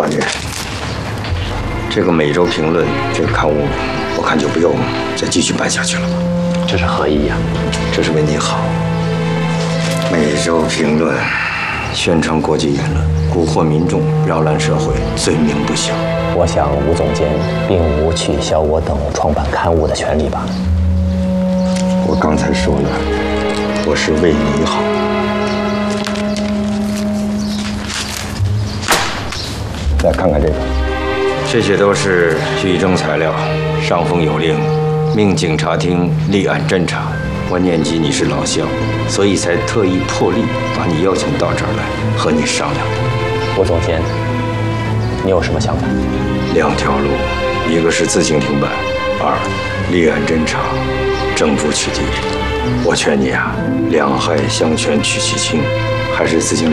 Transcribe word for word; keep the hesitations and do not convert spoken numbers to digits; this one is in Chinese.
大人，这个《每周评论》这个刊物，我看就不用再继续办下去了吧？ 这是何意呀？ 这是为你好。《每周评论》宣传国际言论，蛊惑民众，扰乱社会，罪名不小。 我想吴总监并无取消我等创办刊物的权利吧？ 我刚才说了，我是为你好。再看看这个，这些都是举证材料。上峰有令，命警察厅立案侦查。我念及你是老乡，所以才特意破例把你邀请到这儿来和你商量。 吴总监，你有什么想法？ 两条路，一个是自行停办，二立案侦查，政府取缔。我劝你啊，两害相权取其轻，还是自行。